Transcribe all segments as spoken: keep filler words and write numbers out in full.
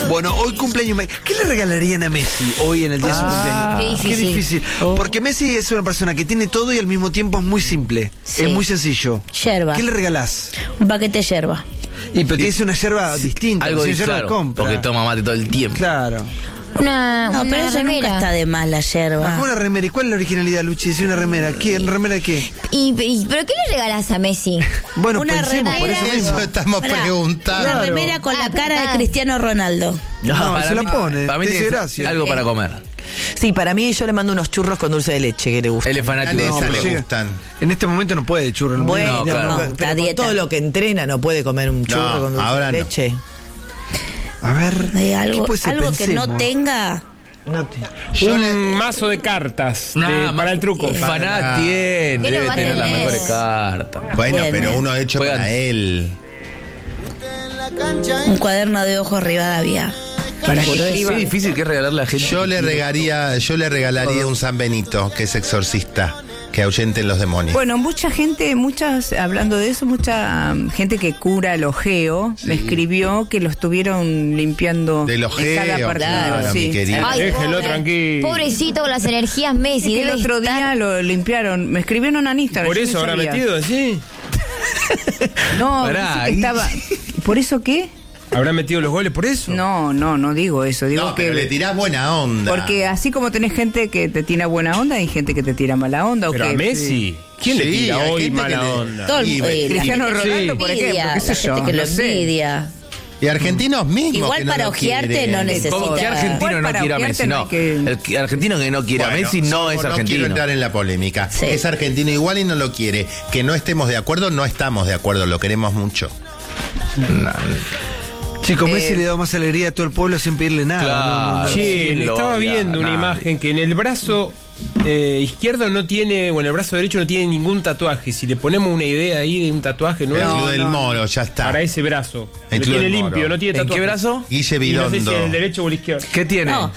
Bueno, hoy cumpleaños. ¿Qué le regalarían a Messi hoy en el día de su Ah, cumpleaños? qué Qué difícil. difícil. Oh. Porque Messi es una persona que tiene todo y al mismo tiempo es muy simple. Sí. Es muy sencillo. Yerba. ¿Qué le regalás? Un paquete de yerba. Y pero tiene una yerba distinta. Algo si de yerba claro, compra. porque toma mate todo el tiempo. Claro. Una, No, una pero eso remera. nunca está de más, la yerba. Bajó una remera. ¿Y cuál es la originalidad, Luchi? Dice una remera. ¿Qué? ¿Una remera de qué? ¿Y, y- ¿Pero qué le regalás a Messi? Bueno, Una pensemos, por remera. eso mismo. Eso estamos Pará, preguntando. Una remera con Ah, la cara de pensá. Cristiano Ronaldo. No, para se la mí- pone, Para mí te tiene dice que ser gracias. algo para comer. Sí, para mí yo le mando unos churros con dulce de leche que le gusta. Él es fanático de Esas No, eso. pero le llega- gustan. En este momento no puede churro. el Bueno, No, mundo. claro. no, No, pero está con dieta. todo lo que entrena no puede comer un churro No, con dulce ahora de no. leche. A ver. Eh, algo ¿qué puede ser? algo que no Pensemos. tenga. No te- Yo un le- mazo de cartas de- Nah, para el truco. Faná tiene, ¿Qué lo debe va a tener las tener? mejores cartas. Bueno, Bueno. pero uno hecho Juegan. para él. Un cuaderno de ojos Rivadavia. Para que Qué escriba. difícil que es regalarle a la gente. Yo le regalaría, yo le regalaría un San Benito, que es exorcista, que ahuyenten los demonios. Bueno, mucha gente, muchas, hablando de eso, mucha um, gente que cura el ojeo me escribió que lo estuvieron limpiando Del en ojeo, cada partido. claro, sí. mi querido. Ay, Déjelo pobre. tranquilo. Pobrecito con las energías Messi. Que el debe otro estar- día lo limpiaron, me escribieron a Instagram. Por yo eso no habrá sabía. metido así. No, Pará, dice que ahí- estaba. ¿Por eso qué? ¿Habrá metido los goles por eso? No, no, no digo eso. Digo no, que pero le tirás buena onda. porque así como tenés gente que te tira buena onda, hay gente que te tira mala onda. o Pero que, a Messi, ¿quién le Sí, tira hay hoy gente que mala le- onda? Todo el- Y- eh, la Cristiano gente que Ronaldo, lo por envidia, ejemplo, qué sé la yo, gente que lo no sé. envidia. Y argentinos mismos. Igual que no para lo ojearte quieren. no necesita- ¿Cómo que argentino Igual no para quiere a ojearte Messi? no No. hay que- El que- argentino que no quiere a Bueno, Messi no es No quiero argentino. entrar en la polémica. Sí. Es argentino igual y no lo quiere. Que no estemos de acuerdo, no estamos de acuerdo, lo queremos mucho. Chicos, Messi Eh, le da más alegría a todo el pueblo sin pedirle nada. Claro. No, no, no. Che, Sí, le lo estaba odia, viendo una nadie. imagen que en el brazo eh, izquierdo no tiene, bueno, el brazo derecho no tiene ningún tatuaje. Si le ponemos una idea ahí de un tatuaje El nuevo Club del Moro, ya está. para ese brazo, El lo Club tiene del limpio, Moro. no tiene ¿En tatuaje. qué brazo? Guille Y no sé Bidondo. si en el derecho o el izquierdo. ¿Qué tiene? No.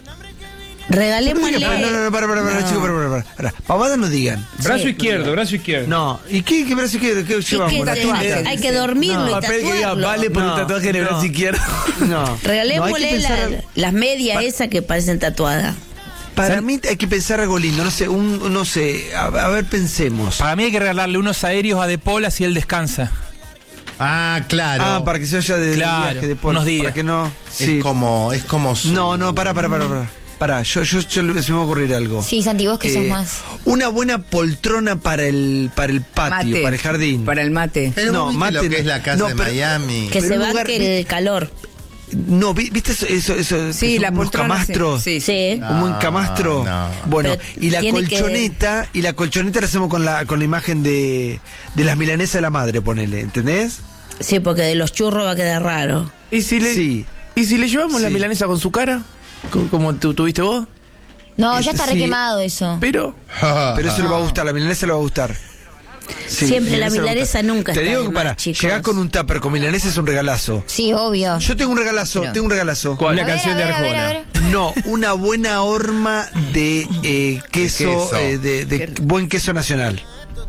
Regalémosle. No, no, no, para, para, para, chicos, para, para, para, para. Pavadas no digan. Brazo Sí. izquierdo, brazo izquierdo. No. ¿Y qué, qué brazo quiere? ¿Qué ¿Y llevamos? qué ¿La tatuaje? tinta? Hay que dormirlo y Papel que diga, tatuarlo. vale por No, un tatuaje en el no. brazo izquierdo. No. No, hay Regalémosle que pensar- la- las medias esas que parecen tatuadas. Para mí hay que pensar algo lindo. No sé, un, no sé. A, a ver, pensemos. Para mí hay que regalarle unos aéreos a De Paul así él descansa. Ah, claro. Ah, para que se vaya de Claro, viaje de Paul, unos días. Para que no. Es Sí. como, es como su- No, no, para, para, para, para. Pará, yo, yo, yo le- se me va a ocurrir algo. Sí, Santi, vos que sos Eh, más. Una buena poltrona para el, para el patio, Mate. para el jardín. Para el mate. Pero No, vos viste mate lo que no. es la casa No, de pero- Miami. Que Pero se un lugar- banque el calor. No, vi- ¿viste eso? eso, eso Sí, que son la unos poltrona, camastros? sí. Sí. Un buen camastro. No. Bueno, Pero y la tiene que- colchoneta, y la colchoneta la hacemos con la, con la imagen de, de las milanesas de la madre, ponele, ¿entendés? Sí, porque de los churros va a quedar raro. ¿Y si le, Sí. ¿y si le llevamos la Sí. milanesa con su cara? ¿Como, como tú tuviste vos? No, Ese ya está sí. requemado eso. Pero. Pero eso le va a gustar, la milanesa le va a gustar. Sí, Siempre la le va a milanesa gustar. nunca Te está digo de que más, para, chicos. llegás con un tupper con milanesa es un regalazo. Sí, obvio. Yo tengo un regalazo, Pero- tengo un regalazo. ¿Cuál? A Una ver, canción a de ver, a ver, a Arjona. ver. No, una buena horma de eh, queso, queso. eh, de, de buen queso nacional.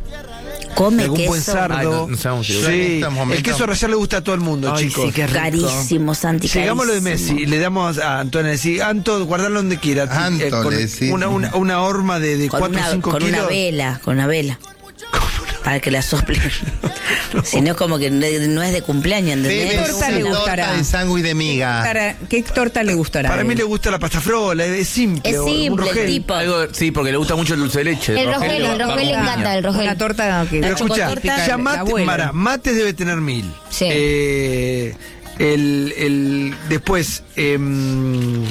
Come Algún buen queso. sardo. Ay, no- no sabemos si- Yo en Sí, estos momentos- el queso rallado le gusta a todo el mundo, Ay, chicos. sí, qué rico. Carísimo, Santi. Llegamos a lo de carísimo. Messi y le damos a Antonio decir, Anto, guardalo donde quiera. Anto, Eh, con le decís. una, una, una horma de, de Con, cuatro o una, cinco con kilos. una vela, con una vela. Para que la sople. Si no, como que no no es de cumpleaños, ¿entendés? Debe torta ser le torta gustará? de sándwich de miga. Para- ¿Qué torta le gustará? Para a mí él? le gusta la pasta frola, es simple. Es o un simple, rogel. tipo. Algo, sí, porque le gusta mucho el dulce de leche. El Rogel, el Rogel le encanta, el Una Rogel. torta que Pero escucha, chocotorta, ya la mate, abuela. Mara, mates debe tener mil. Sí. Eh, el, el, después, em,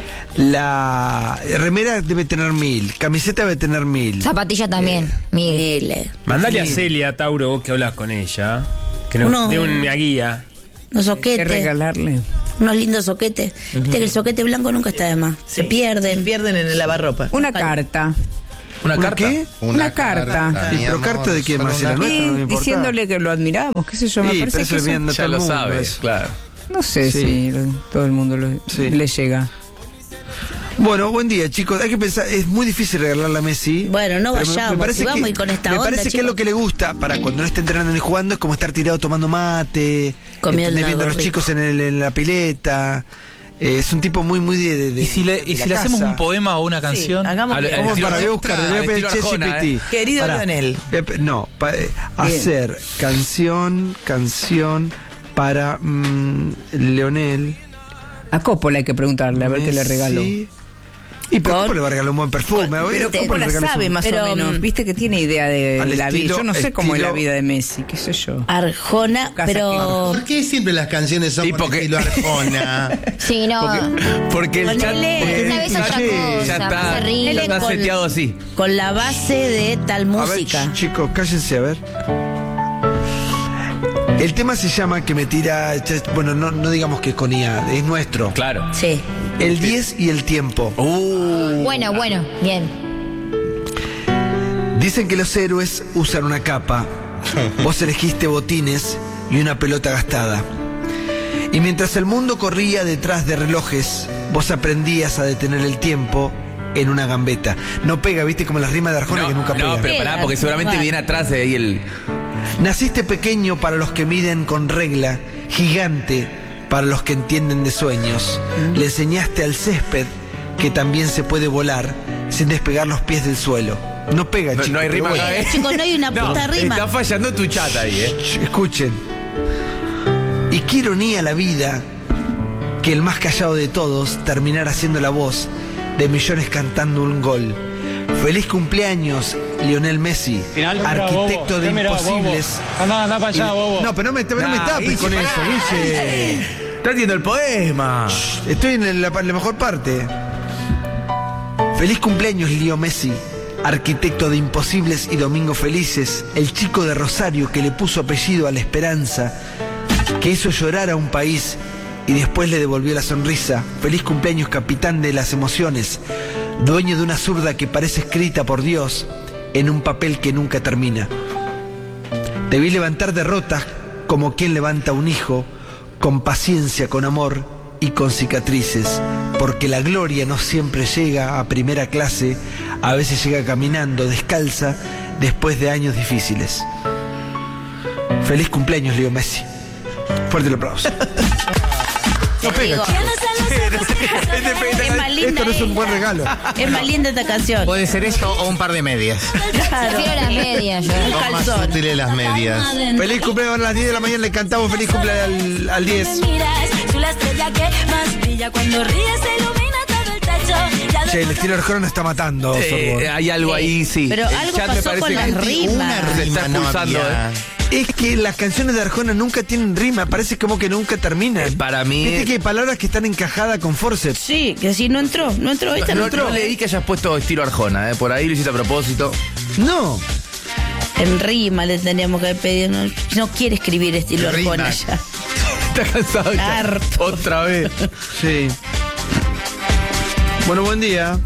la remera debe tener mil. Camiseta debe tener mil. Zapatilla también. Miguel. Mire, Mandale a Celia, Tauro, vos que hablas con ella. Que nos Uno- dé una guía. unos ¿Qué soquetes, regalarle? unos lindos soquetes. Viste que el soquete blanco nunca está de más. Se Se pierden. pierden en el lavarropa. Una carta. ¿Una ¿Una carta? qué? Una carta. ¿Y mi pero amor, carta de quién, solo Marcela? una- Nuestra, Y no me importa. diciéndole que lo admiramos, qué sé yo, me Sí, parece pero eso que le eso- viene a todo Ya el lo mundo, sabes, eso. claro. no sé Sí. si lo- todo el mundo lo- Sí. le llega. Bueno, buen día, chicos. Hay que pensar, es muy difícil regalarle a Messi. Bueno, no pero me- vayamos, Me parece si vamos que, a ir con esta me onda, parece que chicos. es lo que le gusta para cuando no esté entrenando ni jugando, es como estar tirado tomando mate, Comiendo ¿entendés? viendo a algo los rico. chicos en, el- en la pileta. Eh, es un tipo muy, muy de. de- de- ¿Y si le, de y la si le hacemos casa. un poema o una canción? hagamos Al- que- al Vamos estilo- para, voy a buscar, al voy a pedir estilo Arjona, ChatGPT. eh. Querido Pará. Leonel. Eh, pe- No, pa- eh, hacer canción, canción para mm, Leonel. A Coppola hay que preguntarle a ver qué le regaló. Messi. Y pero Con- Coppola le regaló un buen perfume. Pero Coppola le Coppola regaló sabe un- más Pero, o menos. mm, Viste que tiene idea de al la vida. estilo- Yo no sé cómo es la estilo- vida de Messi, qué sé yo. Arjona, Casa pero. ¿Por qué siempre las canciones son Sí, por porque- estilo Arjona? Sí, no. Porque el chat. Ponele- porque Esta vez el otra chat cosa, ya se está, ríe ya está con- seteado así. con la base de tal A ver, música. ch- chicos, cállense a ver. El tema se llama que me tira. Bueno, no, no digamos que es con I A, es nuestro. Claro. Sí. El diez y el tiempo. Uh, Bueno, bueno, bien. Dicen que los héroes usan una capa. Vos elegiste botines y una pelota gastada. Y mientras el mundo corría detrás de relojes, vos aprendías a detener el tiempo en una gambeta. No pega, viste, como las rimas de Arjona no, que nunca no, pegan. pero pará, porque seguramente Bueno. viene atrás de ahí el. Naciste pequeño para los que miden con regla, gigante para los que entienden de sueños. Le enseñaste al césped que también se puede volar sin despegar los pies del suelo. No pega, No, chicos, no hay pero rima bueno. acá, ¿eh? Chicos, no hay una No, puta rima. está fallando tu chat ahí, ¿eh? Sh, Escuchen. Y qué ironía la vida que el más callado de todos terminara siendo la voz de millones cantando un gol. Feliz cumpleaños, Lionel Messi, arquitecto de imposibles. Anda, anda para allá, bobo. No, pero no me, no me Nah, tapes Guille, con pará. eso, Guille. Está haciendo el poema. Estoy en la, la mejor parte. Feliz cumpleaños, Leo Messi, arquitecto de imposibles y domingos felices, el chico de Rosario que le puso apellido a la esperanza, que hizo llorar a un país y después le devolvió la sonrisa. Feliz cumpleaños, capitán de las emociones, dueño de una zurda que parece escrita por Dios en un papel que nunca termina. Te vi levantar derrotas como quien levanta un hijo, con paciencia, con amor y con cicatrices, porque la gloria no siempre llega a primera clase, a veces llega caminando descalza después de años difíciles. Feliz cumpleaños, Leo Messi. Fuerte el aplauso. Te digo, es más linda Esto no es un buen esta. regalo. Es más linda esta canción. Puede ser esto o un par de medias. Claro. Prefiero las medias yo. Un Más calzón. útiles las medias. Feliz cumpleaños a las diez de la mañana, le cantamos feliz cumpleaños al, al diez. La estrella que más brilla cuando ríes ilumina todo el techo. Ya Che, el estilo Arjona nos está matando. Eh, Sorbo. hay algo ahí, sí. Pero El algo chat me pasó parece con que las una rimas. se está rima no expulsando, había. ¿eh? Es que las canciones de Arjona nunca tienen rima, parece como que nunca terminan. Eh, para mí- Viste que hay palabras que están encajadas con forceps. Sí, que si no entró, no entró, esta no, No, entró. no leí que hayas puesto estilo Arjona, ¿eh? Por ahí lo hiciste a propósito. No. En rima le tendríamos que haber pedido. No, no quiere escribir estilo Rima. Arjona ya. Está cansado ya. Harto. Otra vez. Sí. Bueno, buen día.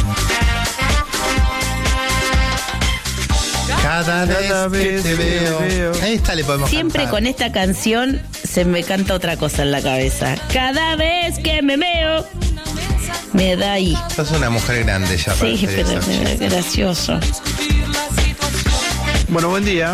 Cada vez, Cada vez que te que veo. veo. Ahí está, le podemos Siempre cantar. con esta canción se me canta otra cosa en la cabeza. Cada vez que me veo, me da ahí. Sos una mujer grande ya para Sí, hacer pero eso, me da che. gracioso. Bueno, buen día.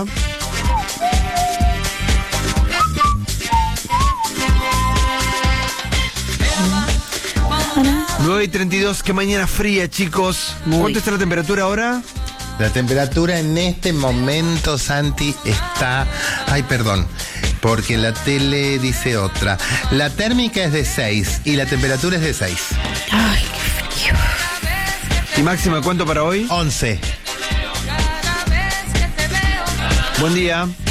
nueve y treinta y dos, qué mañana fría, chicos. ¿Cuánto está la temperatura ahora? La temperatura en este momento, Santi, está... Ay, perdón, porque la tele dice otra. La térmica es de seis y la temperatura es de seis. Ay, qué frío. ¿Y máxima cuánto para hoy? once. Buen día.